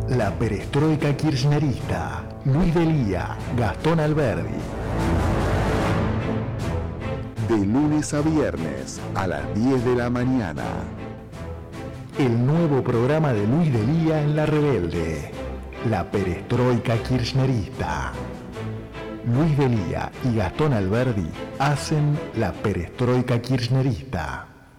La perestroika kirchnerista. Luis Delía, Gastón Alberdi. De lunes a viernes a las 10 de la mañana. El nuevo programa de Luis Delía en La Rebelde. La perestroika kirchnerista. Luis Delía y Gastón Alberdi hacen la perestroika kirchnerista.